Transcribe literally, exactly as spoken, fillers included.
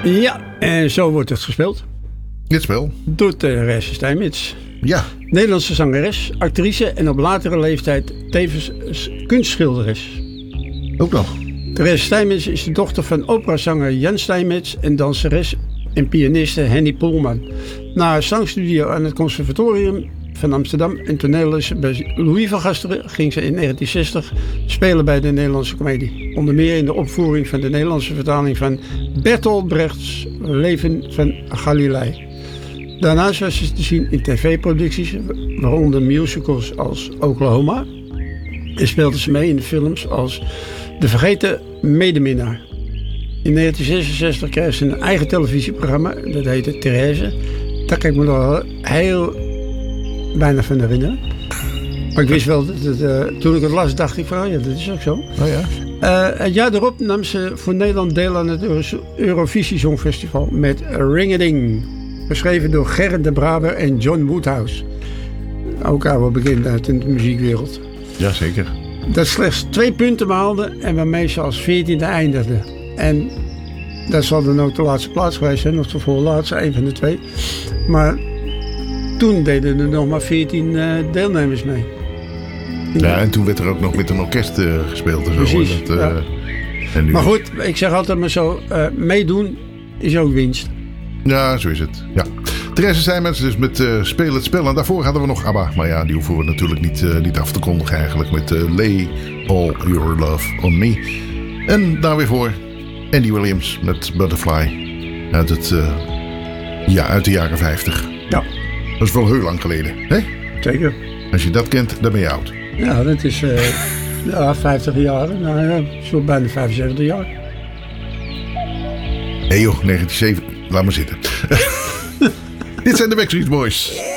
Ja, en zo wordt het gespeeld. Dit spel? Door Therese Steinmetz. Ja. Nederlandse zangeres, actrice en op latere leeftijd tevens kunstschilderes. Ook nog. Therese Steinmetz is de dochter van operazanger Jan Steinmetz en danseres en pianiste Henny Polman. Na haar zangstudio aan het Conservatorium van Amsterdam en toneelles bij Louis van Gasteren ging ze in negentien zestig spelen bij de Nederlandse Comedie. Onder meer in de opvoering van de Nederlandse vertaling van Bertolt Brechts Leven van Galilei. Daarnaast was ze te zien in tv-producties, waaronder musicals als Oklahoma. En speelde ze mee in de films als De Vergeten Medeminnaar. In negentien zesenzestig kreeg ze een eigen televisieprogramma, dat heette Therese. Daar kan ik me nog heel weinig van herinneren. Maar ik wist wel dat het, uh, toen ik het las, dacht ik van, oh ja, dat is ook zo. Oh ja. Uh, het jaar daarop nam ze voor Nederland deel aan het Euro- Eurovisie Songfestival met Ring-a-Ding. Geschreven door Gerrit de Braber en John Woodhouse. Ook al wel bekend uit de muziekwereld. Jazeker. Dat slechts twee punten behaalde en waarmee ze als veertiende eindigde. En dat zal dan ook de laatste plaats geweest zijn, of de voorlaatste, een van de twee. Maar toen deden er nog maar veertien uh, deelnemers mee. Ja, en toen werd er ook nog met een orkest uh, gespeeld. En zo. Precies, dat, uh, ja. en nu... Maar goed, ik zeg altijd maar zo, uh, meedoen is ook winst. Ja, zo is het. Ja. Therese Steinmetz dus met uh, Speel het Spel. En daarvoor hadden we nog ABBA. Maar ja, die hoeven we natuurlijk niet, uh, niet af te kondigen eigenlijk. Met uh, Lay All Your Love On Me. En daar weer voor Andy Williams met Butterfly. Uit, het, uh, ja, uit de jaren vijftig. Ja. Dat is wel heel lang geleden. Hè? Zeker. Als je dat kent, dan ben je oud. Ja, dat is uh, ja, vijftig jaar. Nou ja, zo bijna vijfenzeventig jaar. Hé hey joh, negentien zeventig. Laat maar zitten. Dit zijn de Backstreet Boys.